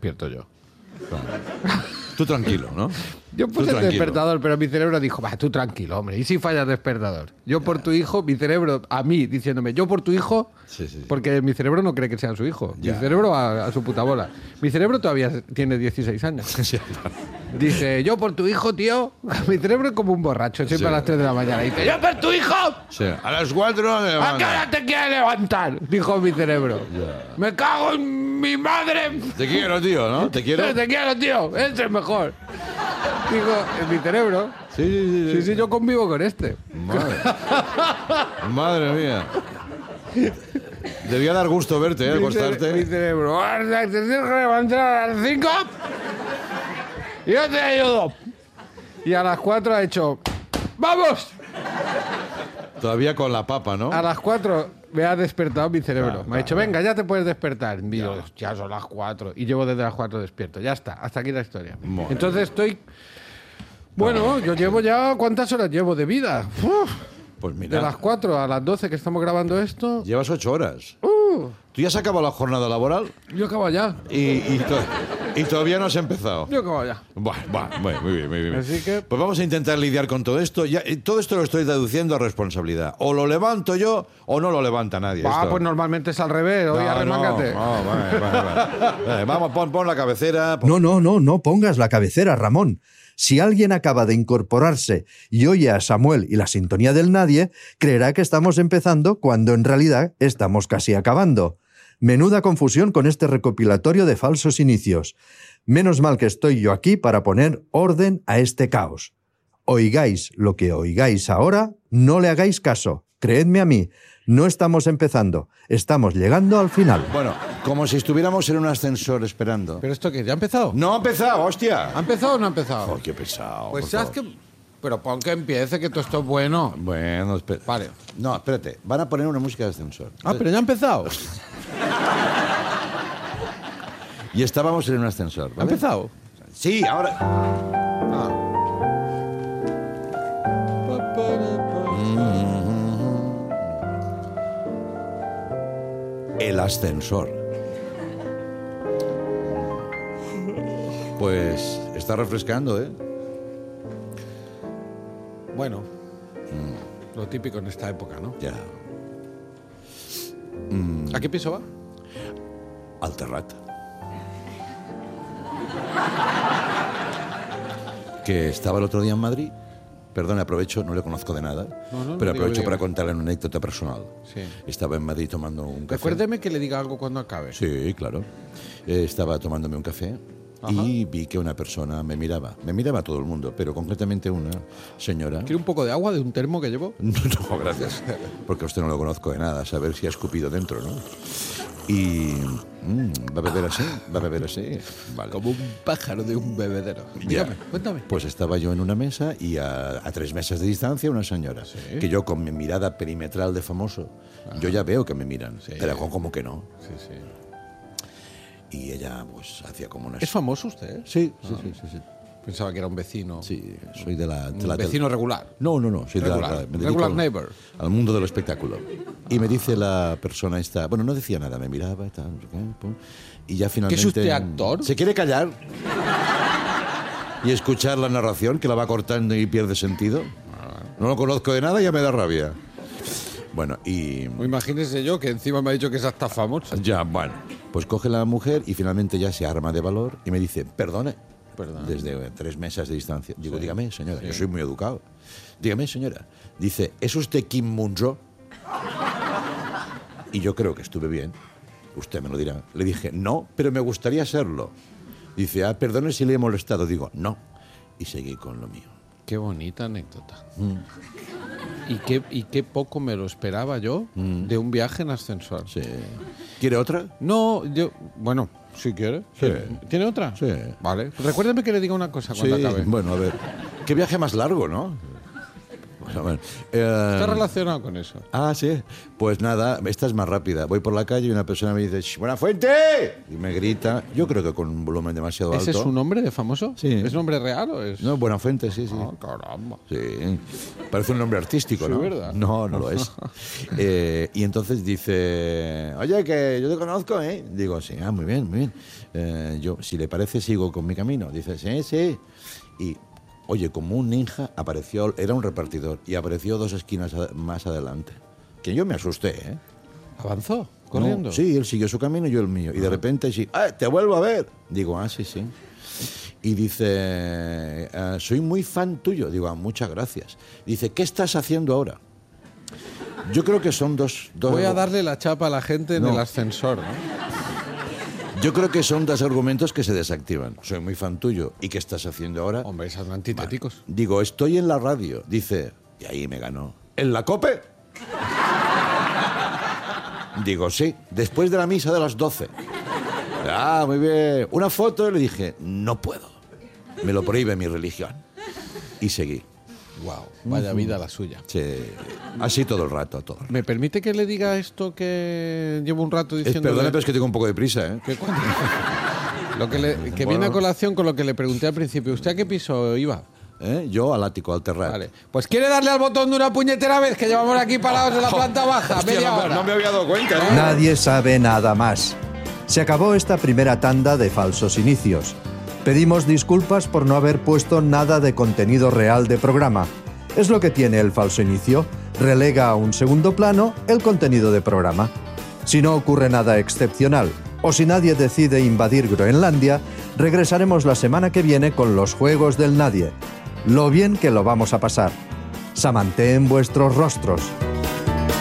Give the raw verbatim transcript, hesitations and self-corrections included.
despierto yo. Claro. Tú tranquilo, ¿no? Yo puse el despertador, pero mi cerebro dijo, va, tú tranquilo, hombre, ¿y si falla el despertador? Yo por tu hijo, mi cerebro, a mí, diciéndome, yo por tu hijo, sí, sí, sí. Porque mi cerebro no cree que sea su hijo. Ya. Mi cerebro a, a su puta bola. Mi cerebro todavía tiene dieciséis años. Sí, claro. Dice, yo por tu hijo, tío. Mi cerebro es como un borracho, siempre sí. a las tres de la mañana. Dice, yo por tu hijo. Sí. A las cuatro me ¿A qué hora te quieres levantar? Dijo mi cerebro. Ya. Me cago en mi madre. Te quiero, tío, ¿no? Te quiero. Te quiero, tío. Este es mejor. Digo, en mi cerebro. Sí, sí, sí. Sí, sí, sí yo convivo con este. Madre, Madre mía. Debía dar gusto verte, ¿eh? Acostarte. Mi cerebro. Te tienes que levantar a las cinco. Y yo te ayudo. Y a las cuatro ha hecho. ¡Vamos! Todavía con la papa, ¿no? A las cuatro me ha despertado mi cerebro. Claro, me ha dicho, claro. venga, ya te puedes despertar. Y digo, ya son las cuatro. Y llevo desde las cuatro despierto. Ya está, hasta aquí la historia. Muy Entonces bien. estoy... Bueno, yo llevo ya... ¿Cuántas horas llevo de vida? Uf, Pues mira. de las cuatro a las doce que estamos grabando esto... Llevas ocho horas. Uh, ¿Tú ya has acabado la jornada laboral? yo acabo ya. Y, y, to- y todavía no has empezado. Yo acabo ya. Buah, buah, buah, muy bien, muy bien. Así que- Pues vamos a intentar lidiar con todo esto. Ya, y todo esto lo estoy traduciendo a responsabilidad. O lo levanto yo o no lo levanta nadie. Ah, esto. pues normalmente es al revés. Oye, No, arremángate. No, no, vale, vale, vale. Vale, vamos, pon, pon la cabecera. Pon- No, no, no, no pongas la cabecera, Ramón. Si alguien acaba de incorporarse y oye a Samuel y la sintonía del nadie, creerá que estamos empezando cuando en realidad estamos casi acabando. Menuda confusión con este recopilatorio de falsos inicios. Menos mal que estoy yo aquí para poner orden a este caos. Oigáis lo que oigáis ahora, no le hagáis caso. Creedme a mí, no estamos empezando, estamos llegando al final. Bueno, como si estuviéramos en un ascensor esperando. ¿Pero esto qué? ¿Ya ha empezado? No ha empezado, hostia. ¿Ha empezado o no ha empezado? Oh, qué pesado. Pues por sabes favor. que... Pero pon que empiece, que todo esto es bueno. Bueno, espera. Vale. No, espérate. Van a poner una música de ascensor. Ah, pero ya ha empezado. Y estábamos en un ascensor, ¿Ha ¿vale? empezado? Sí, ahora... Ah. El ascensor. Pues está refrescando, ¿eh? Bueno, lo típico en esta época, ¿no? Ya. ¿A qué piso va? Al Terrat. Que estaba el otro día en Madrid. Perdón, aprovecho, no le conozco de nada, No, no, no, pero digo, aprovecho digo. para contarle una anécdota personal. Sí. Estaba en Madrid tomando un café. Recuérdeme que le diga algo cuando acabe. Sí, claro. Eh, estaba tomándome un café y vi que una persona me miraba. Me miraba todo el mundo, pero concretamente una señora... ¿Quiere un poco de agua de un termo que llevo? No, gracias. Porque a usted no lo conozco de nada, a saber si ha escupido dentro, ¿no? Y... mm, ¿va a beber así? ¿Va a beber así? Vale. Como un pájaro de un bebedero. Dígame, Ya. cuéntame. Pues estaba yo en una mesa y a, a tres mesas de distancia una señora. Sí. Que yo con mi mirada perimetral de famoso, yo ya veo que me miran, Sí. pero hago como que no. Sí, sí. Y ella pues hacía como una... ¿Es famoso usted? Sí, sí, sí, sí, sí. Pensaba que era un vecino. Sí, soy de la... de Un la vecino regular. No, no, no, soy Regular. de la... me dedico Regular al- neighbor. Al mundo del espectáculo. Y me dice la persona esta... Bueno, no decía nada, me miraba y tal, no sé qué, pum, y ya finalmente... ¿Que es usted actor? ¿Se quiere callar? Y escuchar la narración, que la va cortando y pierde sentido. No lo conozco de nada y ya me da rabia. Bueno, y... O imagínese yo que encima me ha dicho que es hasta famoso. Ya, bueno. Pues coge la mujer y finalmente ya se arma de valor y me dice, perdone, Perdón. desde tres mesas de distancia. Digo, Sí. dígame, señora, Sí. yo soy muy educado. Dígame, señora. Dice, ¿es usted Kim Munro? Y yo creo que estuve bien. Usted me lo dirá. Le dije, no, pero me gustaría serlo. Dice, ah, perdone si le he molestado. Digo, no. Y seguí con lo mío. Qué bonita anécdota. Y, qué, y qué poco me lo esperaba yo de un viaje en ascensor. Sí. ¿Quiere otra? No, yo... Bueno, si quiere. Sí. ¿Tiene otra? Sí. Vale. Recuérdeme que le diga una cosa cuando Sí, acabe. bueno, a ver. Qué viaje más largo, ¿no? Bueno, bueno. Eh, Está relacionado con eso. Ah, sí. Pues nada, esta es más rápida. Voy por la calle y una persona me dice, "Shh, ¡Buenafuente!" Y me grita, yo creo que con un volumen demasiado alto. ¿Ese es su nombre de famoso? Sí. ¿Es nombre real o es...? No, Buenafuente, sí, sí. Ah, caramba. Sí. Parece un nombre artístico, Sí, ¿no? ¿verdad? No, no lo es. Eh, y entonces dice, oye, que yo te conozco, ¿eh? Digo, sí, ah, muy bien, muy bien. eh, yo, si le parece, sigo con mi camino. Dice, sí, sí. Y, oye, como un ninja, apareció, era un repartidor, y apareció dos esquinas a- más adelante. Que yo me asusté, ¿eh? ¿Avanzó? ¿Corriendo? No, sí, él siguió su camino y yo el mío. Y de repente, sí, ¡ah, te vuelvo a ver! Digo, ah, sí, sí. Y dice, "Ah, soy muy fan tuyo". Digo, ah, muchas gracias. Dice, ¿qué estás haciendo ahora? Yo creo que son dos... dos Voy a darle la chapa a la gente en No. el ascensor, ¿no? Yo creo que son dos argumentos que se desactivan. Soy muy fan tuyo. ¿Y qué estás haciendo ahora? Hombre, esos son antitéticos. Digo, estoy en la radio. Dice, y ahí me ganó. ¿En la COPE? Digo, sí, después de la misa de las doce. Ah, muy bien. Una foto, y le dije, no puedo. Me lo prohíbe mi religión. Y seguí. Wow, vaya vida la suya. Sí, así todo el rato, todo el rato. ¿Me permite que le diga esto que llevo un rato Es, diciendo? perdone, pero es que tengo un poco de prisa, ¿eh? ¿Qué cuándo? Lo que, le- que viene a Bueno. colación con lo que le pregunté al principio. ¿Usted a qué piso iba? ¿Eh? Yo al ático, al terrat. Vale. Pues quiere darle al botón de una puñetera vez, que llevamos aquí parados en la planta baja, Hostia, media no, me- hora. no me había dado cuenta, ¿eh? Nadie sabe nada más. Se acabó esta primera tanda de falsos inicios. Pedimos disculpas por no haber puesto nada de contenido real de programa. Es lo que tiene el falso inicio. Relega a un segundo plano el contenido de programa. Si no ocurre nada excepcional o si nadie decide invadir Groenlandia, regresaremos la semana que viene con los Juegos del Nadie. Lo bien que lo vamos a pasar. Samanté en vuestros rostros.